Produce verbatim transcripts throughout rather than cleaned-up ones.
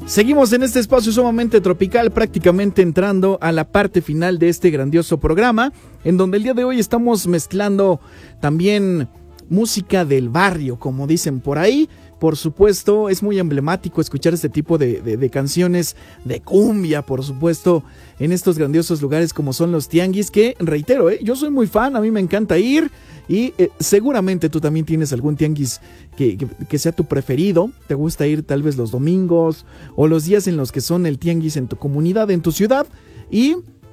Seguimos en este espacio sumamente tropical, prácticamente entrando a la parte final de este grandioso programa, en donde el día de hoy estamos mezclando también música del barrio, como dicen por ahí. Por supuesto, es muy emblemático escuchar este tipo de, de, de canciones de cumbia, por supuesto, en estos grandiosos lugares como son los tianguis, que, reitero, ¿eh? yo soy muy fan, a mí me encanta ir, y eh, seguramente tú también tienes algún tianguis que, que, que sea tu preferido. Te gusta ir tal vez los domingos o los días en los que son el tianguis en tu comunidad, en tu ciudad, y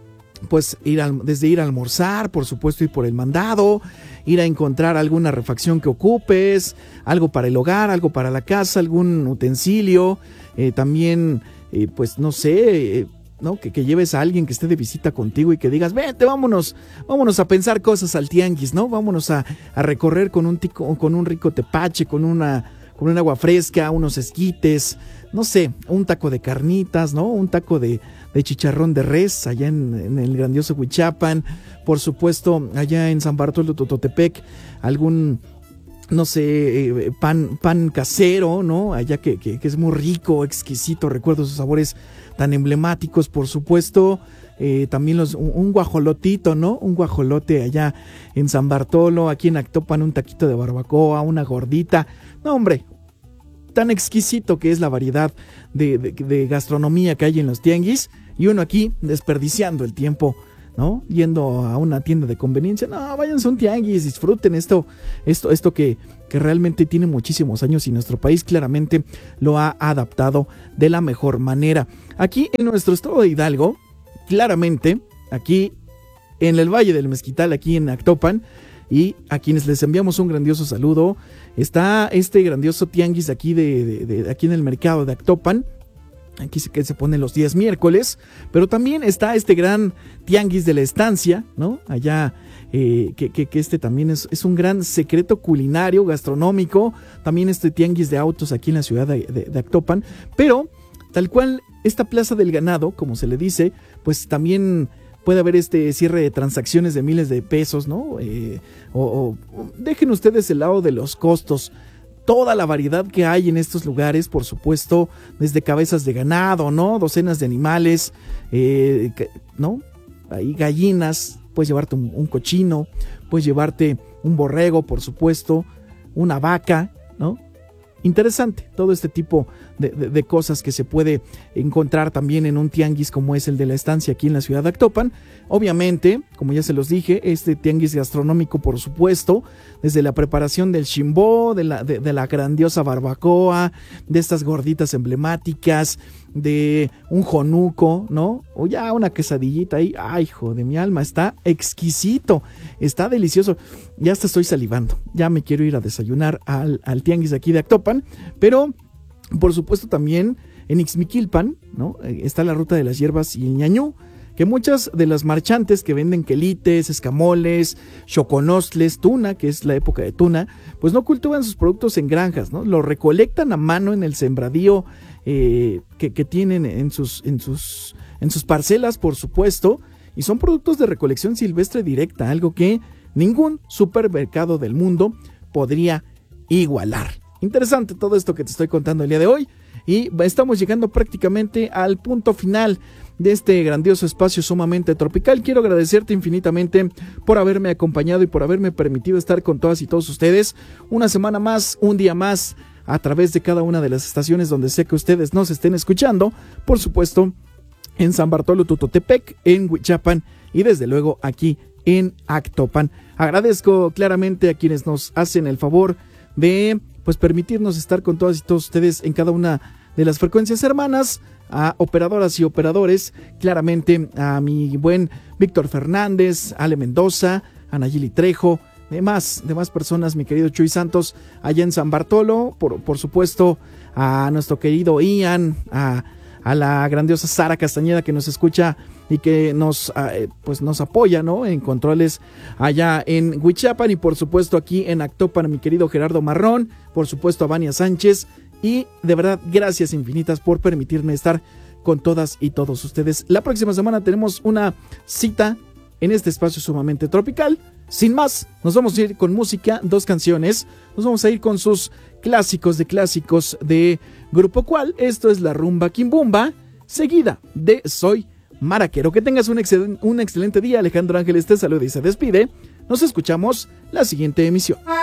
pues ir al, desde ir a almorzar, por supuesto, ir por el mandado, ir a encontrar alguna refacción que ocupes, algo para el hogar, algo para la casa, algún utensilio, eh, también, eh, pues no sé, eh, ¿no? Que, que lleves a alguien que esté de visita contigo y que digas, vente, vámonos, vámonos a pensar cosas al tianguis, ¿no? Vámonos a, a recorrer con un, tico, con un rico tepache, con una, con un agua fresca, unos esquites, no sé, un taco de carnitas, ¿no? Un taco de, de chicharrón de res allá en, en el grandioso Huichapan, por supuesto, allá en San Bartolo Tototepec, algún, no sé, eh, pan, pan casero, ¿no? Allá que, que, que es muy rico, exquisito, recuerdo sus sabores tan emblemáticos, por supuesto. Eh, también los, un, un guajolotito, ¿no? Un guajolote allá en San Bartolo, aquí en Actopan un taquito de barbacoa, una gordita. No, hombre, tan exquisito que es la variedad de, de, de gastronomía que hay en los tianguis, y uno aquí desperdiciando el tiempo, ¿no? Yendo a una tienda de conveniencia. No, váyanse a un tianguis, disfruten esto, esto, esto que, que realmente tiene muchísimos años y nuestro país claramente lo ha adaptado de la mejor manera. Aquí en nuestro estado de Hidalgo, claramente, aquí en el Valle del Mezquital, aquí en Actopan, y a quienes les enviamos un grandioso saludo, está este grandioso tianguis aquí, de, de, de, de aquí en el mercado de Actopan. Aquí se, que se pone los días miércoles, pero también está este gran tianguis de la estancia, ¿no? Allá, eh, que, que, que este también es, es un gran secreto culinario, gastronómico. También este tianguis de autos aquí en la ciudad de, de, de Actopan, pero tal cual esta plaza del ganado, como se le dice, pues también puede haber este cierre de transacciones de miles de pesos, ¿no? Eh, o, o dejen ustedes el lado de los costos. Toda la variedad que hay en estos lugares, por supuesto, desde cabezas de ganado, ¿no? Docenas de animales, eh, ¿no? Ahí gallinas, puedes llevarte un, un cochino, puedes llevarte un borrego, por supuesto, una vaca, ¿no? Interesante, todo este tipo de, de, de cosas que se puede encontrar también en un tianguis como es el de la estancia aquí en la ciudad de Actopan. Obviamente, como ya se los dije, este tianguis gastronómico, por supuesto, desde la preparación del chimbó, de la, de, de la grandiosa barbacoa, de estas gorditas emblemáticas, de un jonuco, ¿no? O ya una quesadillita ahí, ay, hijo de mi alma, está exquisito, está delicioso. Ya hasta estoy salivando, ya me quiero ir a desayunar al, al tianguis aquí de Actopan, pero por supuesto también en Ixmiquilpan, ¿no? Está la ruta de las hierbas y el ñañú, que muchas de las marchantes que venden quelites, escamoles, choconostles, tuna, que es la época de tuna, pues no cultivan sus productos en granjas, ¿no? Lo recolectan a mano en el sembradío eh, que, que tienen en sus, en, sus, en sus parcelas, por supuesto, y son productos de recolección silvestre directa, algo que ningún supermercado del mundo podría igualar. Interesante todo esto que te estoy contando el día de hoy, y estamos llegando prácticamente al punto final de este grandioso espacio sumamente tropical. Quiero agradecerte infinitamente por haberme acompañado y por haberme permitido estar con todas y todos ustedes una semana más, un día más, a través de cada una de las estaciones donde sé que ustedes nos estén escuchando, por supuesto en San Bartolo Tototepec, en Huichapan y desde luego aquí en Actopan. Agradezco claramente a quienes nos hacen el favor de pues permitirnos estar con todas y todos ustedes en cada una de las frecuencias hermanas, a operadoras y operadores, claramente a mi buen Víctor Fernández, Ale Mendoza, a Nayeli Trejo, demás, demás personas, mi querido Chuy Santos, allá en San Bartolo, por, por supuesto a nuestro querido Ian, a, a la grandiosa Sara Castañeda que nos escucha y que nos, eh, pues nos apoya, ¿no? En controles allá en Huichapan, y por supuesto aquí en Actopan a mi querido Gerardo Marrón, por supuesto a Vania Sánchez, y de verdad gracias infinitas por permitirme estar con todas y todos ustedes. La próxima semana tenemos una cita en este espacio sumamente tropical. Sin más, nos vamos a ir con música, dos canciones, nos vamos a ir con sus clásicos de clásicos de Grupo Cual. Esto es la rumba Quimbumba, seguida de Soy Maraquero. Que tengas un, excel- un excelente día. Alejandro Ángeles te saluda y se despide. Nos escuchamos la siguiente emisión.